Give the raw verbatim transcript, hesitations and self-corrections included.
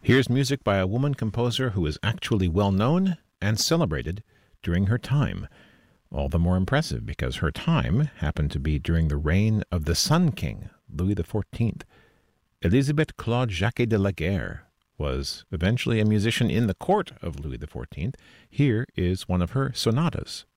Here's music by a woman composer who is actually well known and celebrated during her time. All the more impressive because her time happened to be during the reign of the Sun King, Louis the fourteenth. Elisabeth Claude Jacquet de la Guerre was eventually a musician in the court of Louis the fourteenth. Here is one of her sonatas.